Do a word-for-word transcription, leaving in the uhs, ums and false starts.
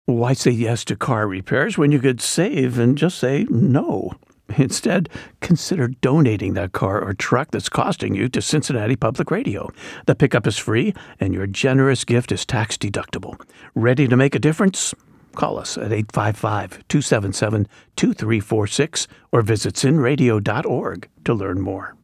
Why say yes to car repairs when you could save and just say no? Instead, consider donating that car or truck that's costing you to Cincinnati Public Radio. The pickup is free, and your generous gift is tax-deductible. Ready to make a difference? Call us at eight five five, two seven seven, two three four six or visit sin radio dot org to learn more.